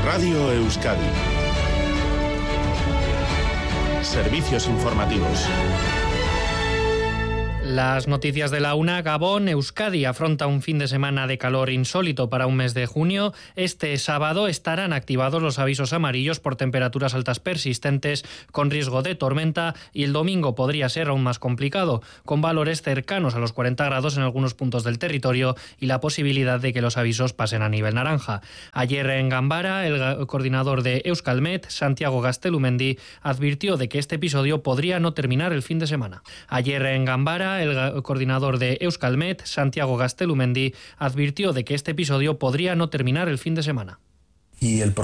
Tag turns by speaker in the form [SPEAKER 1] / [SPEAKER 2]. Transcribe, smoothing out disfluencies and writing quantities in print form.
[SPEAKER 1] Radio Euskadi. Servicios informativos.
[SPEAKER 2] Las noticias de la una. Gabón. Euskadi afronta un fin de semana de calor insólito para un mes de junio. Este sábado estarán activados los avisos amarillos por temperaturas altas persistentes con riesgo de tormenta, y el domingo podría ser aún más complicado, con valores cercanos a los 40 grados en algunos puntos del territorio y la posibilidad de que los avisos pasen a nivel naranja. Ayer en Ganbara, el coordinador de Euskalmet, Santiago Gaztelumendi, advirtió de que este episodio podría no terminar el fin de semana. Ayer en Ganbara, el coordinador de Euskalmet, Santiago Gaztelumendi, advirtió de que este episodio podría no terminar el fin de semana.
[SPEAKER 3] Y el